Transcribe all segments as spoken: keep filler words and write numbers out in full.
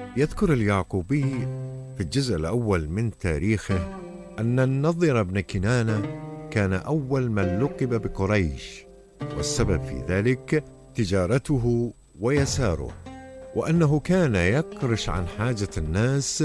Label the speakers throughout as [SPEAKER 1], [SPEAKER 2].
[SPEAKER 1] يذكر اليعقوبي في الجزء الأول من تاريخه أن النضر بن كنانة كان أول من لقب بقريش، والسبب في ذلك تجارته ويساره، وأنه كان يقرش عن حاجة الناس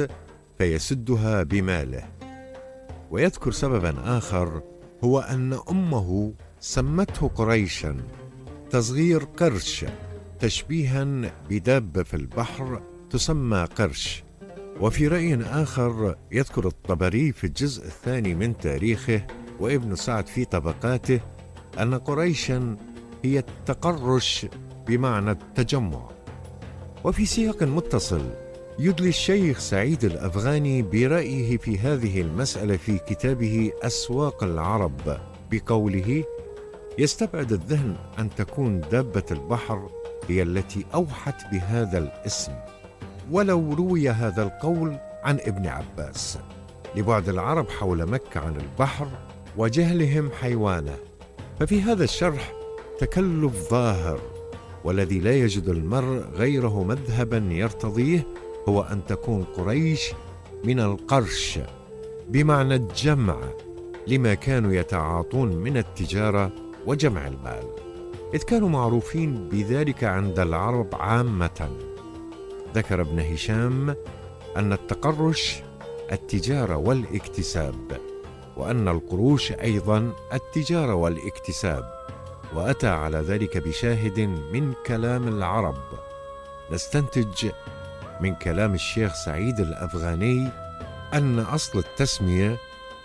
[SPEAKER 1] فيسدها بماله. ويذكر سببا آخر هو أن أمه سمته قريشا، تصغير قرش، تشبيها بدابة في البحر تسمى قرش. وفي رأي آخر يذكر الطبري في الجزء الثاني من تاريخه وابن سعد في طبقاته أن قريشا هي التقرش بمعنى التجمع. وفي سياق متصل يدلي الشيخ سعيد الأفغاني برأيه في هذه المسألة في كتابه أسواق العرب بقوله: يستبعد الذهن أن تكون دابة البحر هي التي أوحت بهذا الاسم، ولو روي هذا القول عن ابن عباس، لبعد العرب حول مكة عن البحر وجهلهم حيوانه. ففي هذا الشرح تكلف ظاهر، والذي لا يجد المرء غيره مذهبا يرتضيه هو أن تكون قريش من القرش بمعنى الجمع، لما كانوا يتعاطون من التجارة وجمع المال، إذ كانوا معروفين بذلك عند العرب عامة. ذكر ابن هشام أن التقرش التجارة والاكتساب، وأن القروش أيضا التجارة والاكتساب، وأتى على ذلك بشاهد من كلام العرب. نستنتج من كلام الشيخ سعيد الأفغاني أن أصل التسمية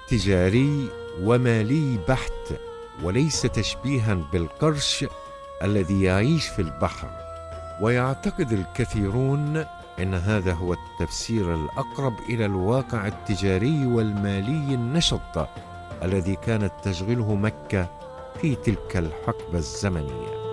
[SPEAKER 1] تجاري ومالي بحت، وليس تشبيها بالقرش الذي يعيش في البحر. ويعتقد الكثيرون أن هذا هو التفسير الأقرب إلى الواقع التجاري والمالي النشط الذي كانت تشغله مكة في تلك الحقبة الزمنية.